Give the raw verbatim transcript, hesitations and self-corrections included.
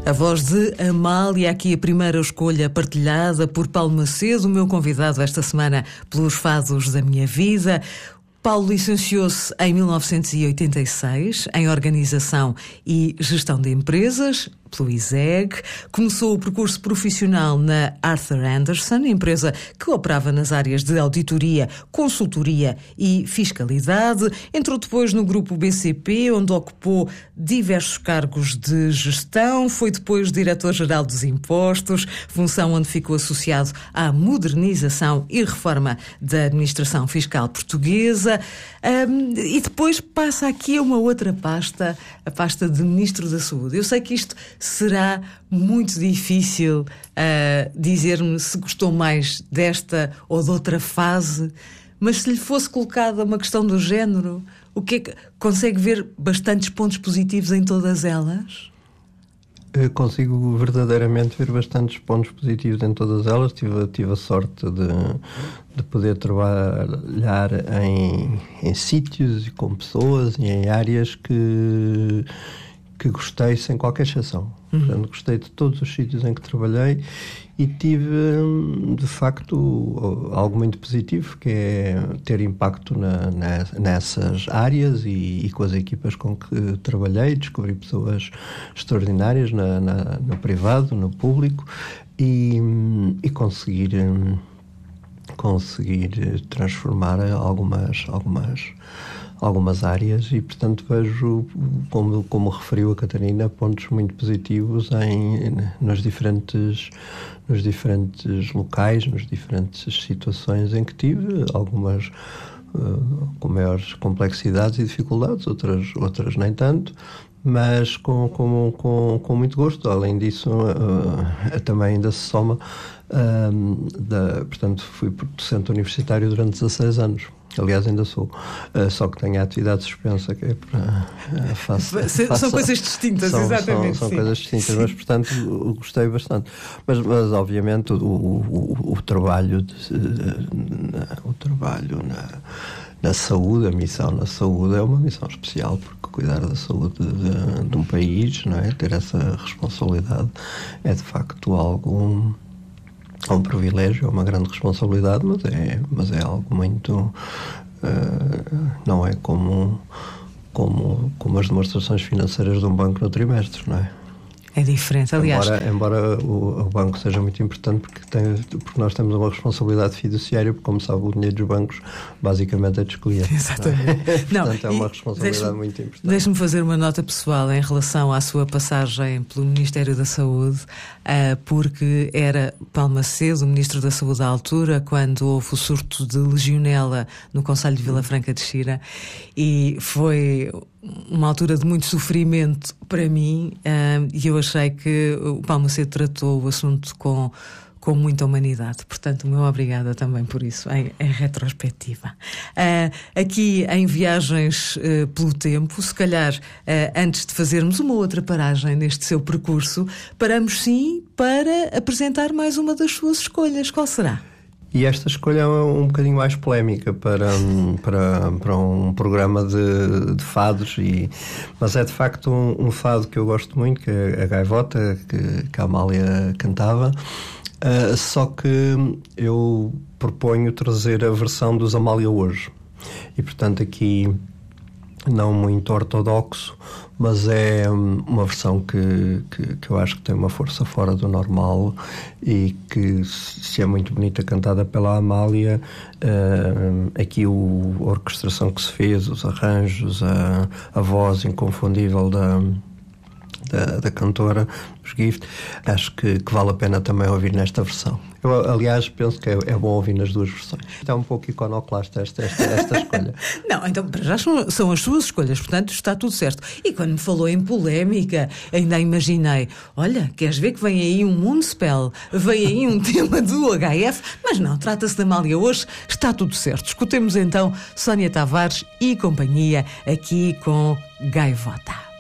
A voz de Amália, aqui a primeira escolha partilhada por Paulo Macedo, o meu convidado esta semana pelos fados da minha vida. Paulo licenciou-se em mil novecentos e oitenta e seis em Organização e Gestão de Empresas, pelo I S E G. Começou o percurso profissional na Arthur Andersen, empresa que operava nas áreas de auditoria, consultoria e fiscalidade. Entrou depois no grupo B C P, onde ocupou diversos cargos de gestão. Foi depois diretor-geral dos impostos, função onde ficou associado à modernização e reforma da administração fiscal portuguesa. Um, e depois passa aqui a uma outra pasta, a pasta de Ministro da Saúde. Eu sei que isto será muito difícil uh, dizer-me se gostou mais desta ou de outra fase, mas se lhe fosse colocada uma questão do género, o que é que consegue ver bastantes pontos positivos em todas elas? Eu consigo verdadeiramente ver bastantes pontos positivos em todas elas. Tive, tive a sorte de, de poder trabalhar em, em sítios e com pessoas e em áreas que, que gostei sem qualquer exceção. Uhum. Portanto, gostei de todos os sítios em que trabalhei e tive, de facto, algo muito positivo, que é ter impacto na, na, nessas áreas e, e com as equipas com que trabalhei. Descobri pessoas extraordinárias na, na, no privado, no público e, e conseguir, conseguir transformar algumas, algumas algumas áreas e, portanto, vejo, como, como referiu a Catarina, pontos muito positivos em, nos, diferentes, nos diferentes locais, nas diferentes situações em que tive, algumas uh, com maiores complexidades e dificuldades, outras, outras nem tanto, mas com, com, com, com muito gosto. Além disso, uh, também ainda se soma, uh, da, portanto, fui docente universitário durante dezasseis anos. Aliás, ainda sou, uh, só que tenho a atividade suspensa, que é para... Uh, faço, são faço, coisas distintas, são, exatamente. São, são sim. coisas distintas, sim. Mas, portanto, gostei bastante. Mas, mas obviamente, o, o, o, o trabalho, de, na, o trabalho na, na saúde, a missão na saúde é uma missão especial, porque cuidar da saúde de, de um país, não é? Ter essa responsabilidade é, de facto, algo... É um privilégio, é uma grande responsabilidade, mas é, mas é algo muito... Uh, não é como, como, como as demonstrações financeiras de um banco no trimestre, não é? É diferente, aliás. Embora, embora o, o banco seja muito importante, porque, tem, porque nós temos uma responsabilidade fiduciária, porque, como sabe, o dinheiro dos bancos basicamente é dos clientes. Exatamente. Não é? Não, portanto, é uma responsabilidade muito importante. Deixe-me fazer uma nota pessoal em relação à sua passagem pelo Ministério da Saúde, uh, porque era Paulo Macedo, o Ministro da Saúde à altura, quando houve o surto de legionela no Concelho de Vila Franca de Xira, e foi uma altura de muito sofrimento para mim, uh, e eu achei que o Paulo Macedo tratou o assunto com, com muita humanidade. Portanto, o meu obrigada também por isso, em, em retrospectiva. Uh, aqui em Viagens uh, pelo Tempo, se calhar, uh, antes de fazermos uma outra paragem neste seu percurso, paramos sim para apresentar mais uma das suas escolhas. Qual será? E esta escolha é um bocadinho mais polémica para, para, para um programa de, de fados, e, mas é de facto um, um fado que eu gosto muito, que é a Gaivota, que, que a Amália cantava, uh, só que eu proponho trazer a versão dos Amália hoje. E, portanto, aqui não muito ortodoxo, mas é uma versão que, que, que eu acho que tem uma força fora do normal e que, se é muito bonita, cantada pela Amália, uh, aqui o, a orquestração que se fez, os arranjos, a, a voz inconfundível da, da, da cantora, os Gift, acho que, que vale a pena também ouvir nesta versão. Eu, aliás, penso que é, é bom ouvir nas duas versões. É um pouco iconoclasta esta, esta, esta escolha. Não, então, para já são, são as suas escolhas, portanto está tudo certo. E quando me falou em polémica, ainda imaginei, olha, queres ver que vem aí um Moonspell, vem aí um tema do H F, mas não, trata-se da Amália hoje, está tudo certo. Escutemos então Sónia Tavares e companhia aqui com Gaivota.